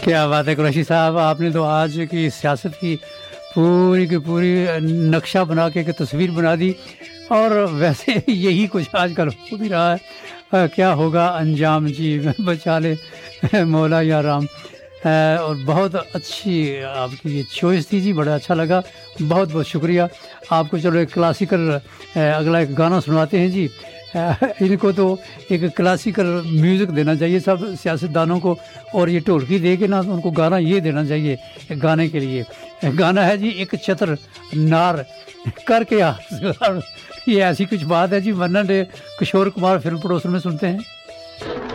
क्या बात है कुरैशी साहब, आपने तो आज की सियासत की पूरी नक्शा बना के एक तस्वीर बना दी। और वैसे यही कुछ आजकल हो भी रहा है। क्या होगा अंजाम जी बचा ले मौला या राम। और बहुत अच्छी आपकी ये चॉइस थी जी, बड़ा अच्छा लगा। बहुत बहुत शुक्रिया आपको। चलो एक क्लासिकल अगला एक गाना सुनाते हैं जी। इनको तो एक क्लासिकल म्यूज़िक देना चाहिए सब सियासतदानों को, और ये ढोलकी दे के ना तो उनको गाना ये देना चाहिए गाने के लिए। गाना है जी एक चतर नार करके ये ऐसी कुछ बात है जी। वर्णन किशोर कुमार फिल्म पड़ोसन में सुनते हैं।